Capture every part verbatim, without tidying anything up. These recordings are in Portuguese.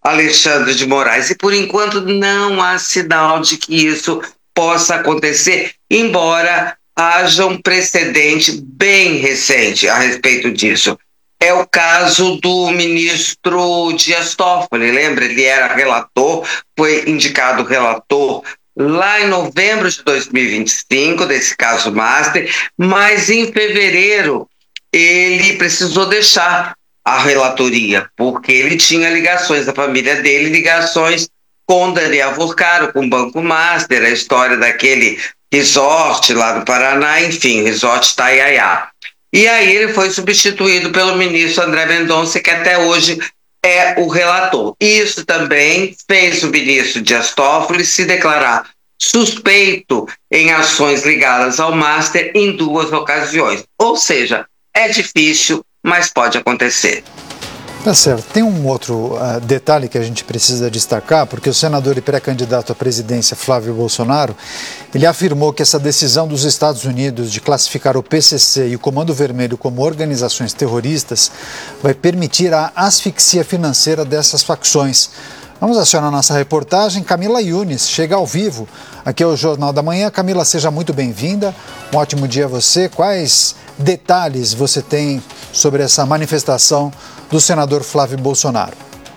Alexandre de Moraes, e por enquanto não há sinal de que isso possa acontecer, embora haja um precedente bem recente a respeito disso. É o caso do ministro Dias Toffoli, lembra? Ele era relator, foi indicado relator lá em novembro de dois mil e vinte e cinco, desse caso Master, mas em fevereiro ele precisou deixar a relatoria, porque ele tinha ligações da família dele, ligações com Daniel Furcaro, com o Banco Master, a história daquele resort lá no Paraná, enfim, resort Taiaiá. E aí ele foi substituído pelo ministro André Mendonça, que até hoje é o relator. Isso também fez o ministro Dias Toffoli se declarar suspeito em ações ligadas ao Master em duas ocasiões. Ou seja, é difícil, mas pode acontecer. Tá certo. Tem um outro uh, detalhe que a gente precisa destacar, porque o senador e pré-candidato à presidência, Flávio Bolsonaro, ele afirmou que essa decisão dos Estados Unidos de classificar o P C C e o Comando Vermelho como organizações terroristas vai permitir a asfixia financeira dessas facções. Vamos acionar a nossa reportagem. Camila Yunis chega ao vivo aqui ao Jornal da Manhã. Camila, seja muito bem-vinda. Um ótimo dia a você. Quais detalhes você tem sobre essa manifestação do senador Flávio Bolsonaro?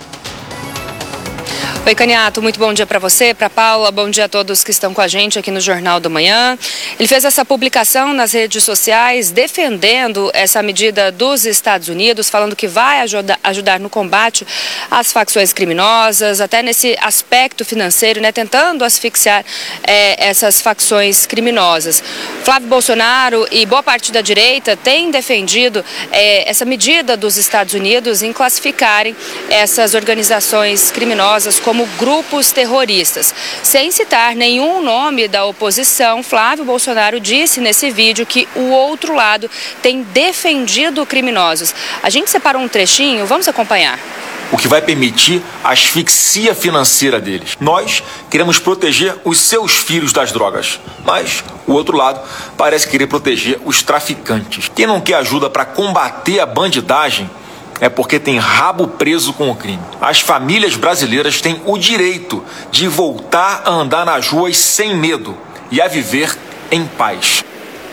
Oi, Caniato, muito bom dia para você, para Paula, bom dia a todos que estão com a gente aqui no Jornal da Manhã. Ele fez essa publicação nas redes sociais defendendo essa medida dos Estados Unidos, falando que vai ajuda, ajudar no combate às facções criminosas, até nesse aspecto financeiro, né, tentando asfixiar é, essas facções criminosas. Flávio Bolsonaro e boa parte da direita têm defendido é, essa medida dos Estados Unidos em classificarem essas organizações criminosas como como grupos terroristas. Sem citar nenhum nome da oposição, Flávio Bolsonaro disse nesse vídeo que o outro lado tem defendido criminosos. A gente separou um trechinho, vamos acompanhar. O que vai permitir a asfixia financeira deles. Nós queremos proteger os seus filhos das drogas, mas o outro lado parece querer proteger os traficantes. Quem não quer ajuda para combater a bandidagem é porque tem rabo preso com o crime. As famílias brasileiras têm o direito de voltar a andar nas ruas sem medo e a viver em paz.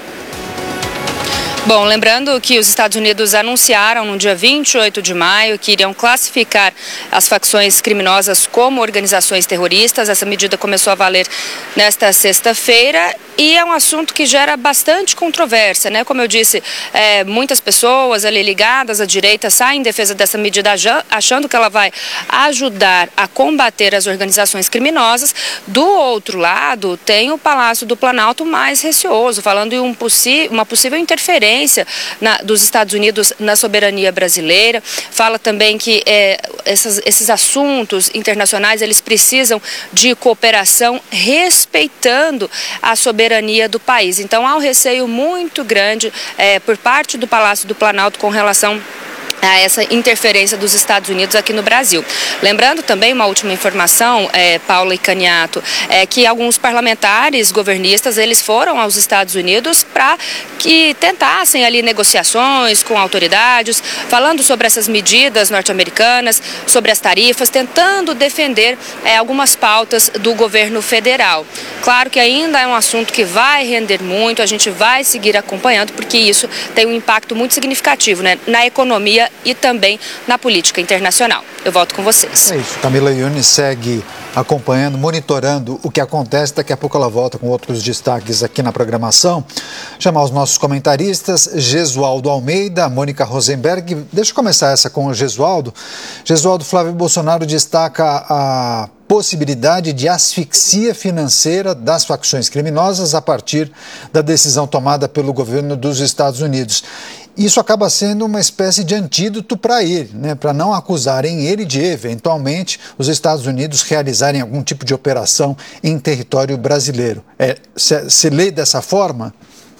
Bom, lembrando que os Estados Unidos anunciaram no dia vinte e oito de maio que iriam classificar as facções criminosas como organizações terroristas. Essa medida começou a valer nesta sexta-feira e é um assunto que gera bastante controvérsia, né? Como eu disse, é, muitas pessoas ali ligadas à direita saem em defesa dessa medida achando que ela vai ajudar a combater as organizações criminosas. Do outro lado, tem o Palácio do Planalto mais receoso, falando em um possi- uma possível interferência Na, dos Estados Unidos na soberania brasileira. Fala também que é, essas, esses assuntos internacionais eles precisam de cooperação respeitando a soberania do país. Então há um receio muito grande é, por parte do Palácio do Planalto com relação a essa interferência dos Estados Unidos aqui no Brasil. Lembrando também uma última informação, é, Paula e Caniato, é que alguns parlamentares governistas eles foram aos Estados Unidos para que tentassem ali negociações com autoridades, falando sobre essas medidas norte-americanas, sobre as tarifas, tentando defender é, algumas pautas do governo federal. Claro que ainda é um assunto que vai render muito, a gente vai seguir acompanhando, porque isso tem um impacto muito significativo, né, na economia e também na política internacional. Eu volto com vocês. É isso. Camila Yunis segue acompanhando, monitorando o que acontece. Daqui a pouco ela volta com outros destaques aqui na programação. Chamar os nossos comentaristas, Gesualdo Almeida, Mônica Rosenberg. Deixa eu começar essa com o Gesualdo. Gesualdo, Flávio Bolsonaro destaca a possibilidade de asfixia financeira das facções criminosas a partir da decisão tomada pelo governo dos Estados Unidos. Isso acaba sendo uma espécie de antídoto para ele, né? Para não acusarem ele de, eventualmente, os Estados Unidos realizarem algum tipo de operação em território brasileiro. É, se, se lê dessa forma?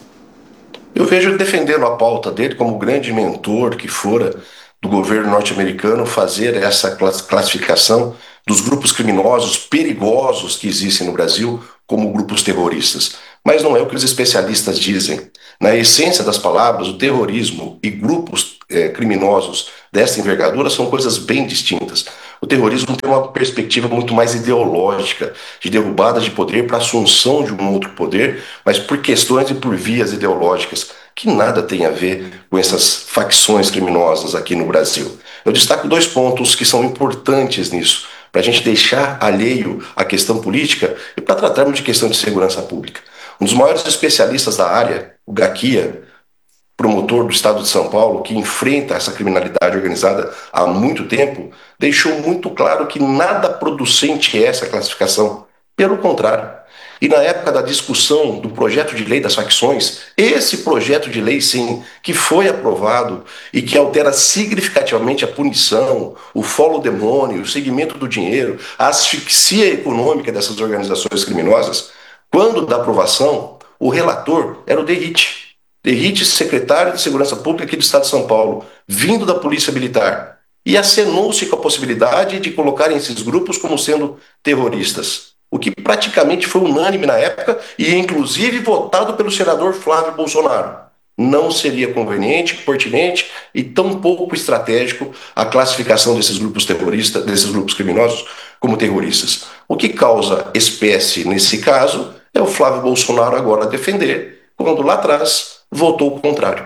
Eu vejo defendendo a pauta dele como grande mentor que fora do governo norte-americano fazer essa classificação dos grupos criminosos perigosos que existem no Brasil como grupos terroristas. Mas não é o que os especialistas dizem. Na essência das palavras, o terrorismo e grupos eh, criminosos dessa envergadura são coisas bem distintas. O terrorismo tem uma perspectiva muito mais ideológica, de derrubada de poder para assunção de um outro poder, mas por questões e por vias ideológicas, que nada tem a ver com essas facções criminosas aqui no Brasil. Eu destaco dois pontos que são importantes nisso, para a gente deixar alheio à questão política e para tratarmos de questão de segurança pública. Um dos maiores especialistas da área, o Gaquia, promotor do Estado de São Paulo, que enfrenta essa criminalidade organizada há muito tempo, deixou muito claro que nada producente é essa classificação. Pelo contrário. E na época da discussão do projeto de lei das facções, esse projeto de lei, sim, que foi aprovado e que altera significativamente a punição, o follow the money, o segmento do dinheiro, a asfixia econômica dessas organizações criminosas, quando da aprovação, o relator era o Derrite. Derrite, secretário de Segurança Pública aqui do Estado de São Paulo, vindo da Polícia Militar, e acenou-se com a possibilidade de colocarem esses grupos como sendo terroristas, o que praticamente foi unânime na época e inclusive votado pelo senador Flávio Bolsonaro. Não seria conveniente, pertinente e tão pouco estratégico a classificação desses grupos terroristas, desses grupos criminosos como terroristas. O que causa espécie nesse caso é o Flávio Bolsonaro agora defender, quando lá atrás votou o contrário.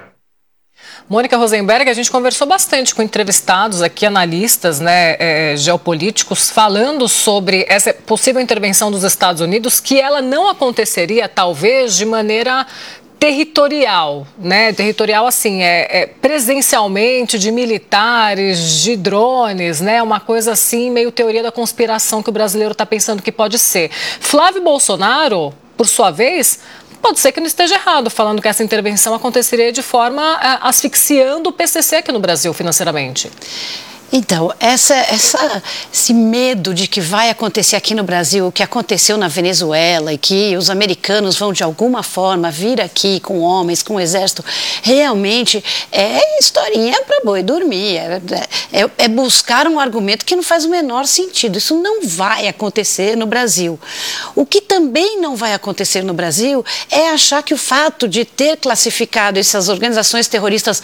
Mônica Rosenberg, a gente conversou bastante com entrevistados aqui, analistas, né, é, geopolíticos, falando sobre essa possível intervenção dos Estados Unidos, que ela não aconteceria, talvez, de maneira territorial, né? Territorial, assim, é, é presencialmente, de militares, de drones, né? Uma coisa assim, meio teoria da conspiração que o brasileiro está pensando que pode ser. Flávio Bolsonaro, por sua vez, pode ser que não esteja errado, falando que essa intervenção aconteceria de forma uh, asfixiando o P C C aqui no Brasil financeiramente. Então, essa, essa, esse medo de que vai acontecer aqui no Brasil o que aconteceu na Venezuela e que os americanos vão de alguma forma vir aqui com homens, com o exército, realmente é historinha para boi dormir, é, é, é buscar um argumento que não faz o menor sentido. Isso não vai acontecer no Brasil. O que também não vai acontecer no Brasil é achar que o fato de ter classificado essas organizações terroristas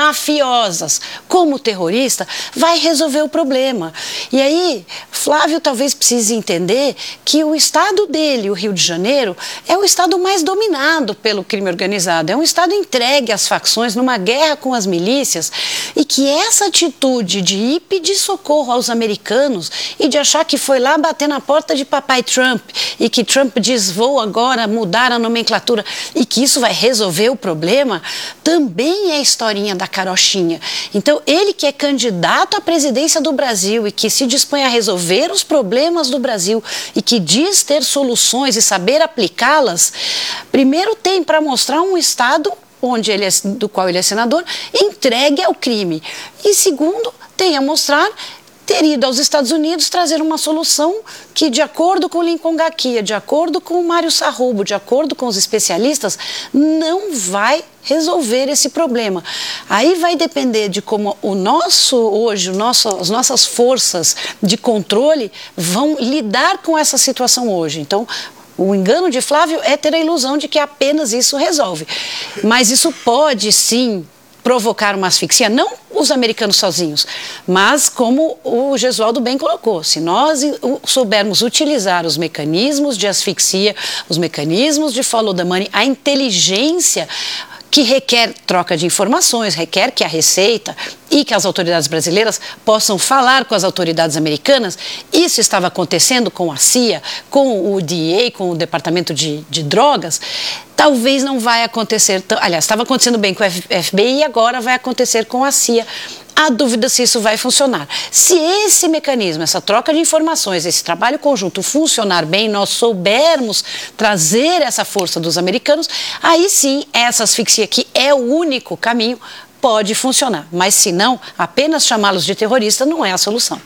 mafiosas como terrorista vai resolver o problema. E aí, Flávio talvez precise entender que o estado dele, o Rio de Janeiro, é o estado mais dominado pelo crime organizado, é um estado entregue às facções numa guerra com as milícias, e que essa atitude de ir pedir socorro aos americanos e de achar que foi lá bater na porta de papai Trump e que Trump diz vou agora mudar a nomenclatura e que isso vai resolver o problema, também é a historinha da carochinha. Então, ele que é candidato à presidência do Brasil e que se dispõe a resolver os problemas do Brasil e que diz ter soluções e saber aplicá-las, primeiro tem para mostrar um Estado onde ele é, do qual ele é senador, entregue ao crime. E segundo, tem a mostrar ter ido aos Estados Unidos trazer uma solução que, de acordo com Lincoln Gaquia, de acordo com Mário Sarrubo, de acordo com os especialistas, não vai resolver esse problema. Aí vai depender de como o nosso, hoje, o nosso, as nossas forças de controle vão lidar com essa situação hoje. Então, o engano de Flávio é ter a ilusão de que apenas isso resolve. Mas isso pode, sim, provocar uma asfixia, não os americanos sozinhos, mas como o Gesualdo bem colocou, se nós soubermos utilizar os mecanismos de asfixia, os mecanismos de follow the money, a inteligência que requer troca de informações, requer que a Receita e que as autoridades brasileiras possam falar com as autoridades americanas. Isso estava acontecendo com a C I A, com o D E A, com o Departamento de, de Drogas. Talvez não vai acontecer, aliás, estava acontecendo bem com o F B I e agora vai acontecer com a C I A. Há dúvida se isso vai funcionar. Se esse mecanismo, essa troca de informações, esse trabalho conjunto funcionar bem, nós soubermos trazer essa força dos americanos, aí sim, essa asfixia que é o único caminho, pode funcionar. Mas se não, apenas chamá-los de terrorista não é a solução.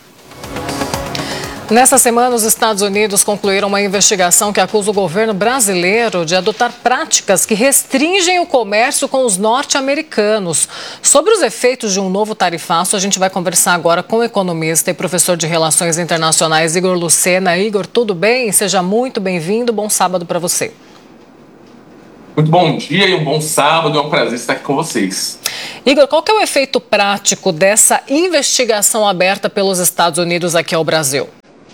Nessa semana, os Estados Unidos concluíram uma investigação que acusa o governo brasileiro de adotar práticas que restringem o comércio com os norte-americanos. Sobre os efeitos de um novo tarifaço, a gente vai conversar agora com o economista e professor de Relações Internacionais, Igor Lucena. Igor, tudo bem? Seja muito bem-vindo. Bom sábado para você. Muito bom dia e um bom sábado, é um prazer estar aqui com vocês. Igor, qual que é o efeito prático dessa investigação aberta pelos Estados Unidos aqui ao Brasil?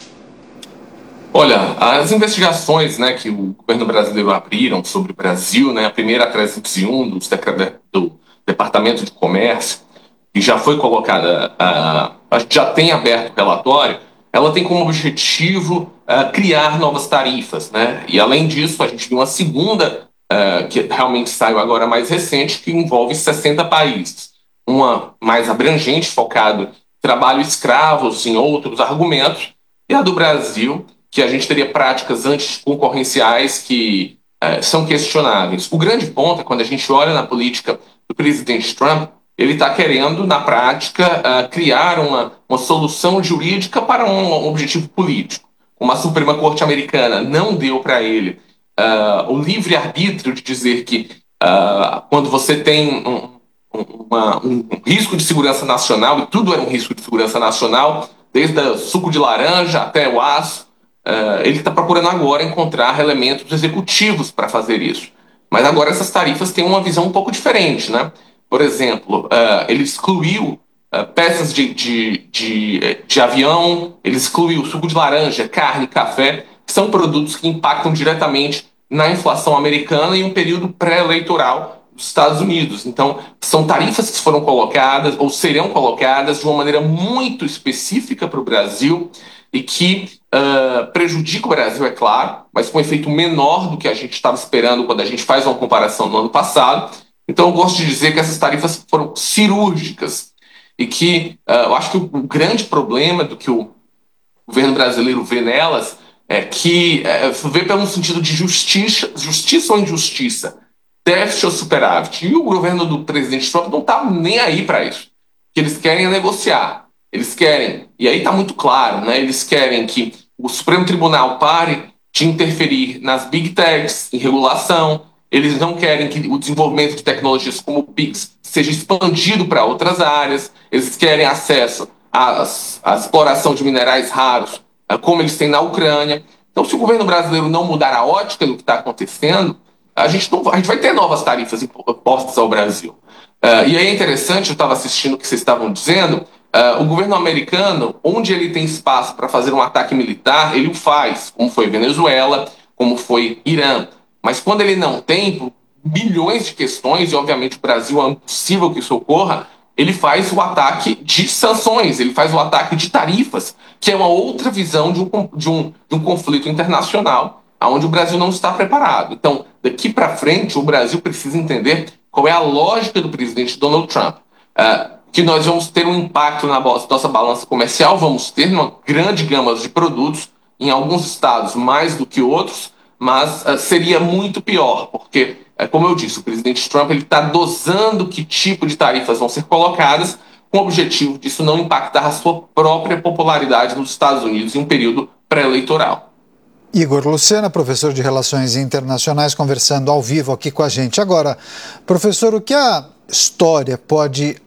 Olha, as investigações, né, que o governo brasileiro abriram sobre o Brasil, né, a primeira a trezentos e um do, do Departamento de Comércio, que já foi colocada, uh, a gente já tem aberto o relatório, ela tem como objetivo uh, criar novas tarifas, né? E além disso, a gente viu uma segunda, uh, que realmente saiu agora mais recente, que envolve sessenta países. Uma mais abrangente, focado em trabalho escravos, em outros argumentos, e a do Brasil, que a gente teria práticas anticoncorrenciais que uh, são questionáveis. O grande ponto é quando a gente olha na política do presidente Trump, ele está querendo, na prática, uh, criar uma, uma solução jurídica para um objetivo político. Como a Suprema Corte Americana não deu para ele uh, o livre-arbítrio de dizer que uh, quando você tem um, uma, um risco de segurança nacional, e tudo é um risco de segurança nacional, desde o suco de laranja até o aço, uh, ele está procurando agora encontrar elementos executivos para fazer isso. Mas agora essas tarifas têm uma visão um pouco diferente, né? Por exemplo, uh, ele excluiu uh, peças de, de, de, de avião, ele excluiu suco de laranja, carne, café, que são produtos que impactam diretamente na inflação americana em um período pré-eleitoral dos Estados Unidos. Então, são tarifas que foram colocadas ou serão colocadas de uma maneira muito específica para o Brasil e que uh, prejudica o Brasil, é claro, mas com um efeito menor do que a gente estava esperando quando a gente faz uma comparação no ano passado. Então, eu gosto de dizer que essas tarifas foram cirúrgicas e que uh, eu acho que o, o grande problema do que o governo brasileiro vê nelas é que é, vê pelo sentido de justiça, justiça ou injustiça, déficit ou superávit. E o governo do presidente Trump não está nem aí para isso. O que eles querem é negociar. Eles querem, e aí está muito claro, né? Eles querem que o Supremo Tribunal pare de interferir nas big techs, em regulação. Eles não querem que o desenvolvimento de tecnologias como o Pix seja expandido para outras áreas. Eles querem acesso à, à exploração de minerais raros, como eles têm na Ucrânia. Então, se o governo brasileiro não mudar a ótica do que está acontecendo, a gente, não, a gente vai ter novas tarifas impostas ao Brasil. Uh, e aí é interessante, eu estava assistindo o que vocês estavam dizendo, uh, o governo americano, onde ele tem espaço para fazer um ataque militar, ele o faz, como foi Venezuela, como foi Irã. Mas quando ele não tem, por milhões de questões, e obviamente o Brasil é impossível que isso ocorra, ele faz o ataque de sanções, ele faz o ataque de tarifas, que é uma outra visão de um, de um, de um conflito internacional, onde o Brasil não está preparado. Então, daqui para frente, o Brasil precisa entender qual é a lógica do presidente Donald Trump. Uh, que nós vamos ter um impacto na nossa balança comercial, vamos ter uma grande gama de produtos, em alguns estados mais do que outros, mas uh, seria muito pior, porque, uh, como eu disse, o presidente Trump está dosando que tipo de tarifas vão ser colocadas, com o objetivo disso não impactar a sua própria popularidade nos Estados Unidos em um período pré-eleitoral. Igor Lucena, professor de Relações Internacionais, conversando ao vivo aqui com a gente. Agora, professor, o que a história pode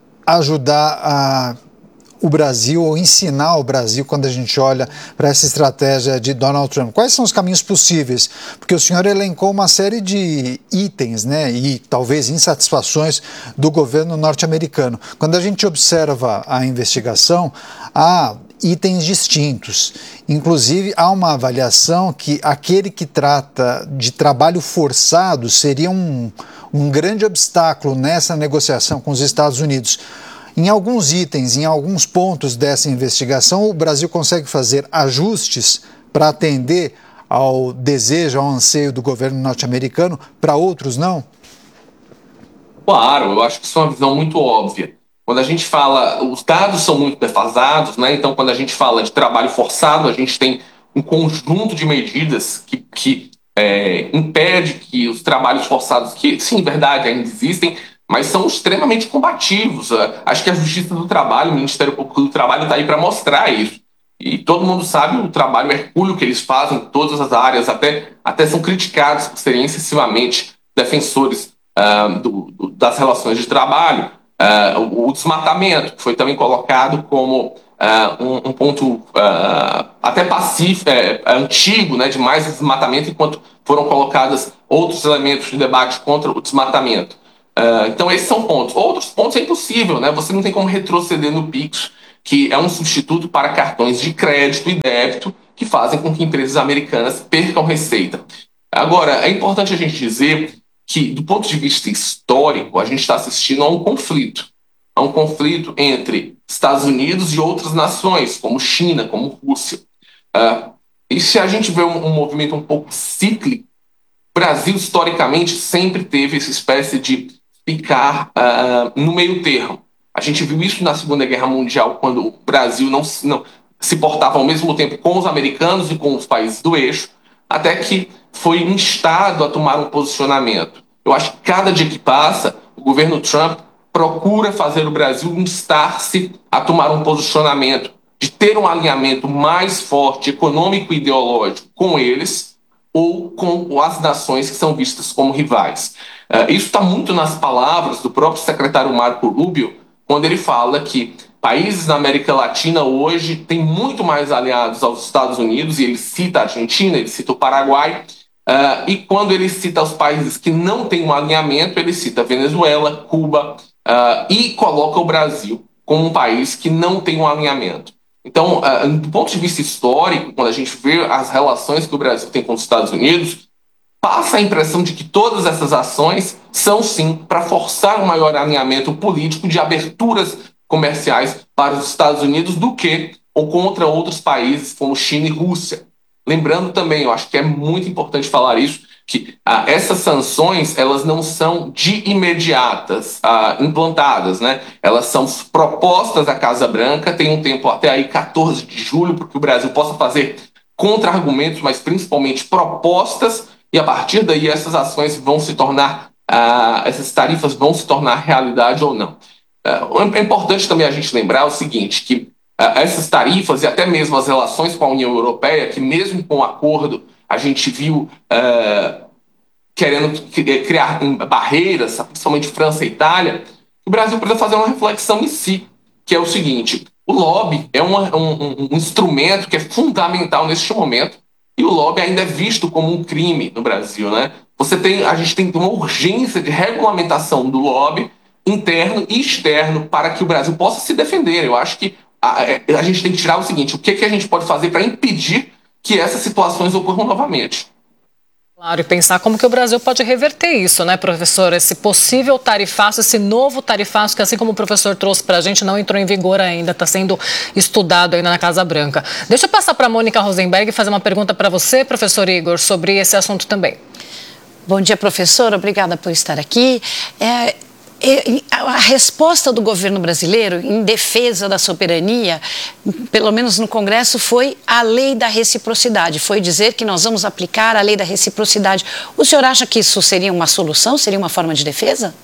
ajudar a o Brasil, ou ensinar o Brasil quando a gente olha para essa estratégia de Donald Trump? Quais são os caminhos possíveis? Porque o senhor elencou uma série de itens, né, e talvez insatisfações do governo norte-americano. Quando a gente observa a investigação, há itens distintos. Inclusive, há uma avaliação que aquele que trata de trabalho forçado seria um, um grande obstáculo nessa negociação com os Estados Unidos. Em alguns itens, em alguns pontos dessa investigação, o Brasil consegue fazer ajustes para atender ao desejo, ao anseio do governo norte-americano, para outros não? Claro, eu acho que isso é uma visão muito óbvia. Quando a gente fala, os dados são muito defasados, né? Então quando a gente fala de trabalho forçado, a gente tem um conjunto de medidas que, que é, impede que os trabalhos forçados, que sim, verdade, ainda existem, mas são extremamente combativos. Acho que a Justiça do Trabalho, o Ministério Público do Trabalho está aí para mostrar isso. E todo mundo sabe o trabalho hercúleo que eles fazem em todas as áreas, até, até são criticados por serem excessivamente defensores uh, do, do, das relações de trabalho. Uh, o, o desmatamento, que foi também colocado como uh, um, um ponto uh, até pacífico, é, antigo, né, de mais desmatamento, enquanto foram colocados outros elementos de debate contra o desmatamento. Uh, então esses são pontos. Outros pontos é impossível, né? Você não tem como retroceder no Pix, que é um substituto para cartões de crédito e débito que fazem com que empresas americanas percam receita. Agora, é importante a gente dizer que, do ponto de vista histórico, a gente está assistindo a um conflito. A um conflito entre Estados Unidos e outras nações, como China, como Rússia. Uh, e se a gente vê um, um movimento um pouco cíclico, o Brasil, historicamente, sempre teve essa espécie de ficar uh, no meio termo. A gente viu isso na Segunda Guerra Mundial, quando o Brasil não, não se portava ao mesmo tempo com os americanos e com os países do eixo, até que foi instado a tomar um posicionamento. Eu acho que cada dia que passa, o governo Trump procura fazer o Brasil instar-se a tomar um posicionamento, de ter um alinhamento mais forte, econômico e ideológico com eles, ou com as nações que são vistas como rivais. Uh, isso está muito nas palavras do próprio secretário Marco Rubio, quando ele fala que países na América Latina hoje têm muito mais aliados aos Estados Unidos, e ele cita a Argentina, ele cita o Paraguai, uh, e quando ele cita os países que não têm um alinhamento, ele cita Venezuela, Cuba, uh, e coloca o Brasil como um país que não tem um alinhamento. Então, uh, do ponto de vista histórico, quando a gente vê as relações que o Brasil tem com os Estados Unidos, passa a impressão de que todas essas ações são, sim, para forçar um maior alinhamento político de aberturas comerciais para os Estados Unidos do que ou contra outros países como China e Rússia. Lembrando também, eu acho que é muito importante falar isso, que ah, essas sanções, elas não são de imediatas ah, implantadas, né? Elas são propostas à Casa Branca, tem um tempo até aí quatorze de julho para que o Brasil possa fazer contra-argumentos, mas principalmente propostas, e a partir daí essas ações vão se tornar, ah, essas tarifas vão se tornar realidade ou não. Ah, é importante também a gente lembrar o seguinte, que ah, essas tarifas e até mesmo as relações com a União Europeia, que mesmo com o acordo a gente viu uh, querendo criar barreiras, principalmente França e Itália, o Brasil precisa fazer uma reflexão em si, que é o seguinte: o lobby é uma, um, um instrumento que é fundamental neste momento, e o lobby ainda é visto como um crime no Brasil, né? Você tem, a gente tem uma urgência de regulamentação do lobby interno e externo para que o Brasil possa se defender. Eu acho que a, a gente tem que tirar o seguinte: o que, que a gente pode fazer para impedir que essas situações ocorram novamente. Claro, e pensar como que o Brasil pode reverter isso, né, professor? Esse possível tarifaço, esse novo tarifaço que, assim como o professor trouxe para a gente, não entrou em vigor ainda, está sendo estudado ainda na Casa Branca. Deixa eu passar para a Mônica Rosenberg e fazer uma pergunta para você, professor Igor, sobre esse assunto também. Bom dia, professor. Obrigada por estar aqui. É... A resposta do governo brasileiro em defesa da soberania, pelo menos no Congresso, foi a lei da reciprocidade. Foi dizer que nós vamos aplicar a lei da reciprocidade. O senhor acha que isso seria uma solução? Seria uma forma de defesa?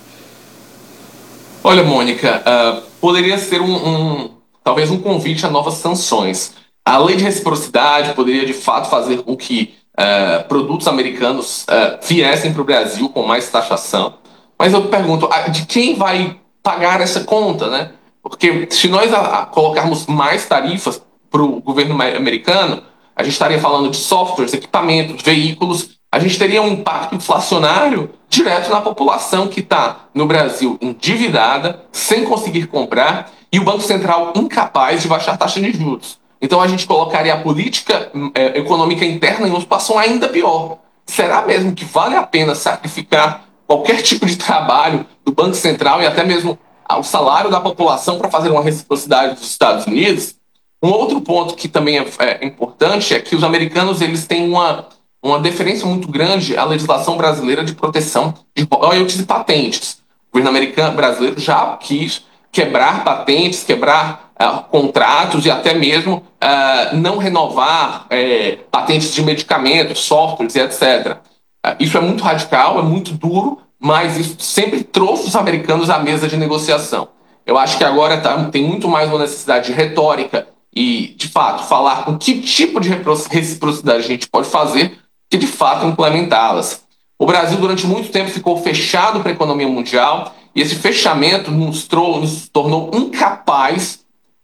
Olha, Mônica, uh, poderia ser um, um, talvez um convite a novas sanções. A lei de reciprocidade poderia, de fato, fazer com que uh, produtos americanos uh, viessem para o Brasil com mais taxação. Mas eu pergunto, de quem vai pagar essa conta, né? Porque se nós a, a colocarmos mais tarifas para o governo americano, a gente estaria falando de softwares, equipamentos, veículos, a gente teria um impacto inflacionário direto na população que está no Brasil endividada, sem conseguir comprar, e o Banco Central incapaz de baixar a taxa de juros. Então a gente colocaria a política é, econômica interna em uma situação ainda pior. Será mesmo que vale a pena sacrificar qualquer tipo de trabalho do Banco Central e até mesmo o salário da população para fazer uma reciprocidade dos Estados Unidos? Um outro ponto que também é, é importante é que os americanos eles têm uma, uma deferência muito grande à legislação brasileira de proteção de royalties e patentes. O governo americano brasileiro já quis quebrar patentes, quebrar uh, contratos e até mesmo uh, não renovar uh, patentes de medicamentos, softwares e etcétera. Isso é muito radical, é muito duro, mas isso sempre trouxe os americanos à mesa de negociação. Eu acho que agora tá, tem muito mais uma necessidade de retórica e, de fato, falar com que tipo de reciprocidade a gente pode fazer que, de fato, implementá-las. O Brasil, durante muito tempo, ficou fechado para a economia mundial e esse fechamento nos, trou- nos tornou incapaz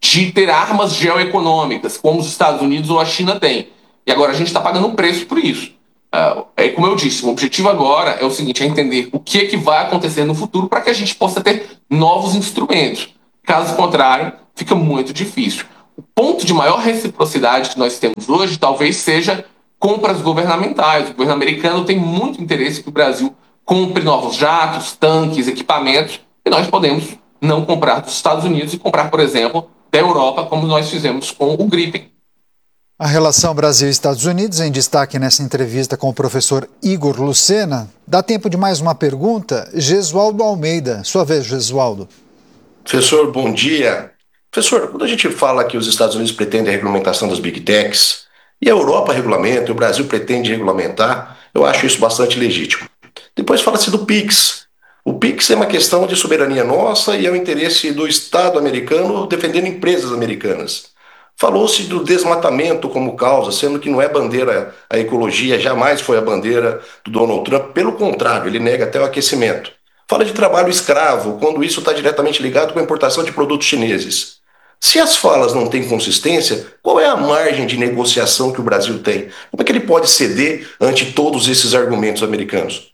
de ter armas geoeconômicas, como os Estados Unidos ou a China têm. E agora a gente está pagando um preço por isso. Uh, é como eu disse, o objetivo agora é o seguinte, é entender o que, é que vai acontecer no futuro para que a gente possa ter novos instrumentos. Caso contrário, fica muito difícil. O ponto de maior reciprocidade que nós temos hoje talvez seja compras governamentais. O governo americano tem muito interesse que o Brasil compre novos jatos, tanques, equipamentos, e nós podemos não comprar dos Estados Unidos e comprar, por exemplo, da Europa, como nós fizemos com o Gripen. A relação Brasil-Estados Unidos em destaque nessa entrevista com o professor Igor Lucena. Dá tempo de mais uma pergunta? Gesualdo Almeida. Sua vez, Gesualdo. Professor, bom dia. Professor, quando a gente fala que os Estados Unidos pretendem a regulamentação das Big Techs, e a Europa regulamenta, e o Brasil pretende regulamentar, eu acho isso bastante legítimo. Depois fala-se do PIX. O PIX é uma questão de soberania nossa e é o interesse do Estado americano defendendo empresas americanas. Falou-se do desmatamento como causa, sendo que não é bandeira, a ecologia jamais foi a bandeira do Donald Trump, pelo contrário, ele nega até o aquecimento. Fala de trabalho escravo, quando isso está diretamente ligado com a importação de produtos chineses. Se as falas não têm consistência, qual é a margem de negociação que o Brasil tem? Como é que ele pode ceder ante todos esses argumentos americanos?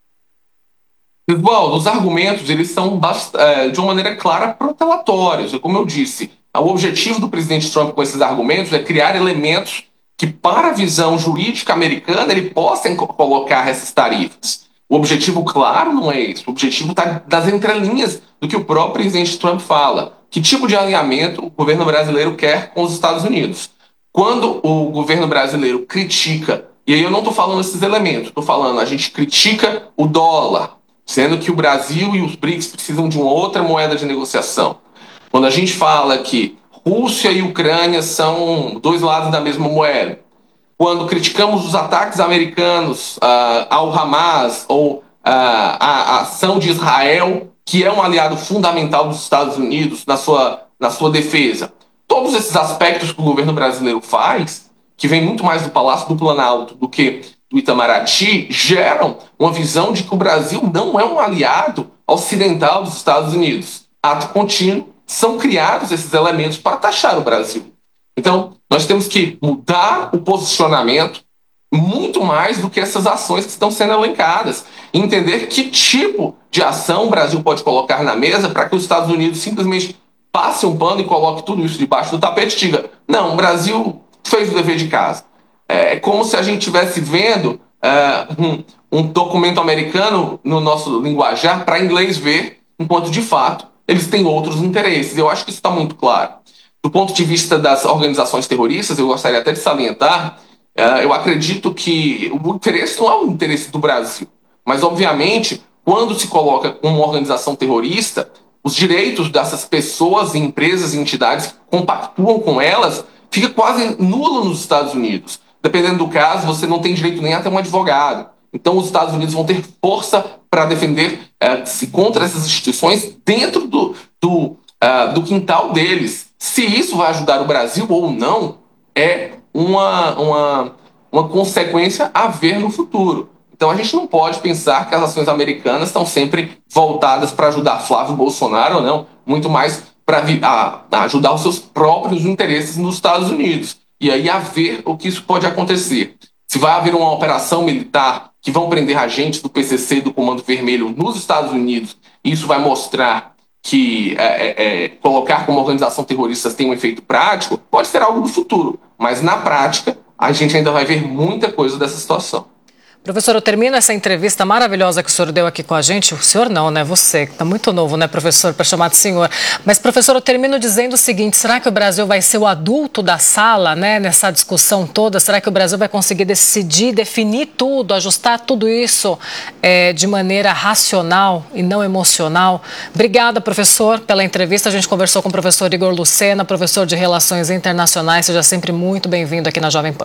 Oswaldo, os argumentos eles são de uma maneira clara protelatórios. Como eu disse, o objetivo do presidente Trump com esses argumentos é criar elementos que, para a visão jurídica americana, ele possa colocar essas tarifas. O objetivo, claro, não é esse. O objetivo está das entrelinhas do que o próprio presidente Trump fala. Que tipo de alinhamento o governo brasileiro quer com os Estados Unidos? Quando o governo brasileiro critica, e aí eu não estou falando esses elementos, estou falando, a gente critica o dólar, sendo que o Brasil e os BRICS precisam de uma outra moeda de negociação. Quando a gente fala que Rússia e Ucrânia são dois lados da mesma moeda, quando criticamos os ataques americanos uh, ao Hamas ou uh, a, a ação de Israel, que é um aliado fundamental dos Estados Unidos na sua, na sua defesa, todos esses aspectos que o governo brasileiro faz, que vem muito mais do Palácio do Planalto do que do Itamaraty, geram uma visão de que o Brasil não é um aliado ocidental dos Estados Unidos. Ato contínuo, são criados esses elementos para taxar o Brasil. Então, nós temos que mudar o posicionamento muito mais do que essas ações que estão sendo elencadas. Entender que tipo de ação o Brasil pode colocar na mesa para que os Estados Unidos simplesmente passe um pano e coloque tudo isso debaixo do tapete e diga, não, o Brasil fez o dever de casa. É como se a gente estivesse vendo uh, um, um documento americano no nosso linguajar para inglês ver, enquanto de fato eles têm outros interesses. Eu acho que isso está muito claro. Do ponto de vista das organizações terroristas, eu gostaria até de salientar, uh, eu acredito que o interesse não é o interesse do Brasil, mas obviamente, quando se coloca uma organização terrorista, os direitos dessas pessoas, empresas e entidades que compactuam com elas fica quase nulo nos Estados Unidos. Dependendo do caso, você não tem direito nem a ter um advogado. Então, os Estados Unidos vão ter força para defender-se uh, contra essas instituições dentro do, do, uh, do quintal deles. Se isso vai ajudar o Brasil ou não, é uma, uma, uma consequência a ver no futuro. Então, a gente não pode pensar que as ações americanas estão sempre voltadas para ajudar Flávio Bolsonaro ou não, muito mais para ajudar os seus próprios interesses nos Estados Unidos. E aí a ver o que isso pode acontecer. Se vai haver uma operação militar que vão prender agentes do P C C, do Comando Vermelho, nos Estados Unidos, e isso vai mostrar que é, é, colocar como organização terrorista tem um efeito prático, pode ser algo do futuro. Mas na prática, a gente ainda vai ver muita coisa dessa situação. Professor, eu termino essa entrevista maravilhosa que o senhor deu aqui com a gente. O senhor não, né? Você, que está muito novo, né, professor, para chamar de senhor. Mas, professor, eu termino dizendo o seguinte, será que o Brasil vai ser o adulto da sala, né, nessa discussão toda? Será que o Brasil vai conseguir decidir, definir tudo, ajustar tudo isso é, de maneira racional e não emocional? Obrigada, professor, pela entrevista. A gente conversou com o professor Igor Lucena, professor de Relações Internacionais. Seja sempre muito bem-vindo aqui na Jovem Pan.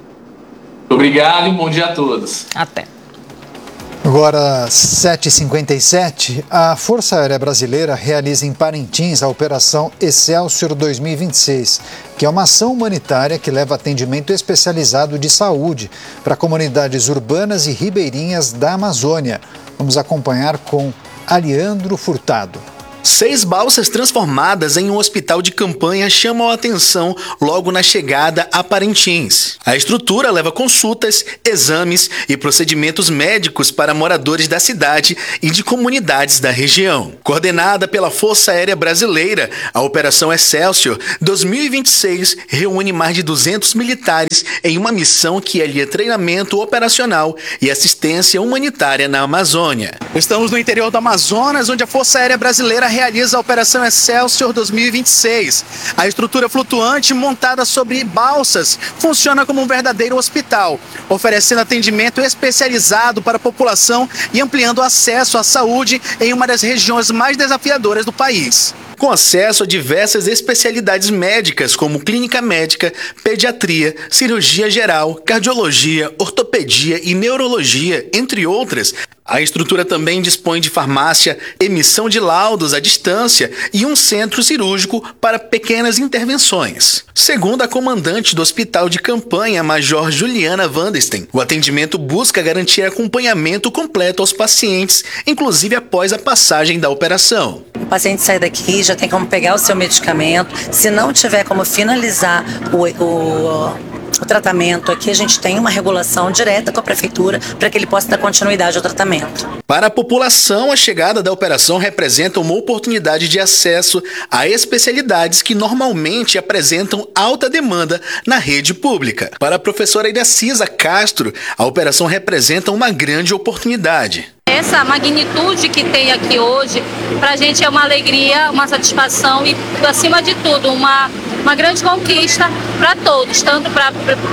Obrigado e bom dia a todos. Até. Agora, sete e cinquenta e sete, a Força Aérea Brasileira realiza em Parintins a Operação Excelsior dois mil e vinte e seis, que é uma ação humanitária que leva atendimento especializado de saúde para comunidades urbanas e ribeirinhas da Amazônia. Vamos acompanhar com Aliandro Furtado. Seis balsas transformadas em um hospital de campanha chamam a atenção logo na chegada a Parintins. A estrutura leva consultas, exames e procedimentos médicos para moradores da cidade e de comunidades da região. Coordenada pela Força Aérea Brasileira, a Operação Excelsior dois mil e vinte e seis reúne mais de duzentos militares em uma missão que alia treinamento operacional e assistência humanitária na Amazônia. Estamos no interior do Amazonas, onde a Força Aérea Brasileira realiza a Operação Excelsior dois mil e vinte e seis. A estrutura flutuante montada sobre balsas funciona como um verdadeiro hospital, oferecendo atendimento especializado para a população e ampliando o acesso à saúde em uma das regiões mais desafiadoras do país. Com acesso a diversas especialidades médicas como clínica médica, pediatria, cirurgia geral, cardiologia, ortopedia e neurologia, entre outras, a estrutura também dispõe de farmácia, emissão de laudos à distância e um centro cirúrgico para pequenas intervenções. Segundo a comandante do Hospital de Campanha, Major Juliana Vandesten, o atendimento busca garantir acompanhamento completo aos pacientes, inclusive após a passagem da operação. O paciente sai daqui, já tem como pegar o seu medicamento. Se não tiver como finalizar o, o, o tratamento aqui, a gente tem uma regulação direta com a prefeitura para que ele possa dar continuidade ao tratamento. Para a população, a chegada da operação representa uma oportunidade de acesso a especialidades que normalmente apresentam alta demanda na rede pública. Para a professora Iracisa Castro, a operação representa uma grande oportunidade. Essa magnitude que tem aqui hoje, para a gente é uma alegria, uma satisfação e, acima de tudo, uma, uma grande conquista para todos, tanto para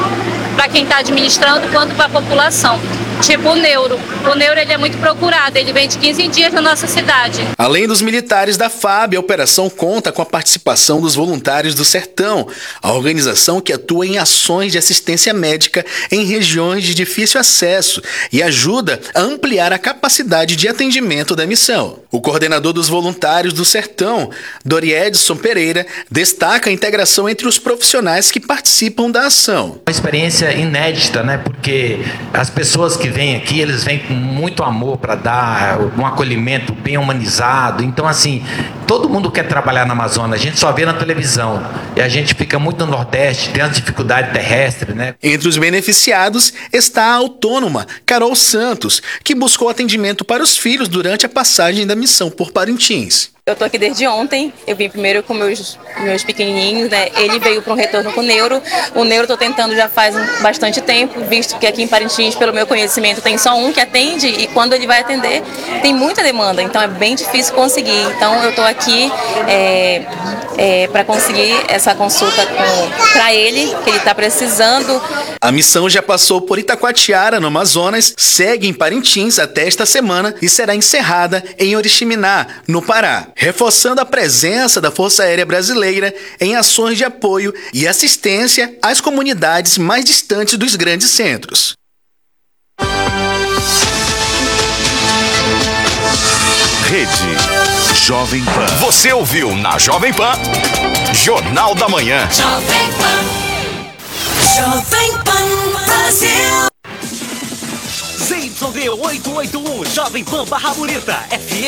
quem está administrando quanto para a população. Tipo o neuro. O neuro ele é muito procurado, ele vem de quinze em dias na nossa cidade. Além dos militares da F A B, a operação conta com a participação dos voluntários do Sertão, a organização que atua em ações de assistência médica em regiões de difícil acesso e ajuda a ampliar a capacidade de atendimento da missão. O coordenador dos voluntários do Sertão, Doriedson Pereira, destaca a integração entre os profissionais que participam da ação. Uma experiência inédita, né? Porque as pessoas que vêm aqui, eles vêm com muito amor para dar um acolhimento bem humanizado. Então, assim, todo mundo quer trabalhar na Amazônia, a gente só vê na televisão. E a gente fica muito no Nordeste, tem as dificuldades terrestres, né? Entre os beneficiados está a autônoma Carol Santos, que buscou atendimento para os filhos durante a passagem da missão por Parintins. Eu tô aqui desde ontem, eu vim primeiro com meus, meus pequenininhos, né? Ele veio para um retorno com o neuro. O neuro eu tô tentando já faz bastante tempo, visto que aqui em Parintins, pelo meu conhecimento, tem só um que atende e quando ele vai atender, tem muita demanda, então é bem difícil conseguir. Então eu tô aqui é, é, para conseguir essa consulta para ele, que ele tá precisando. A missão já passou por Itacoatiara, no Amazonas, segue em Parintins até esta semana e será encerrada em Oriximiná, no Pará, reforçando a presença da Força Aérea Brasileira em ações de apoio e assistência às comunidades mais distantes dos grandes centros. Rede Jovem Pan. Você ouviu na Jovem Pan, Jornal da Manhã. Jovem Pan. Jovem Pan Brasil. Z Y D oitocentos e oitenta e um, Jovem Pan Barra Bonita, F M.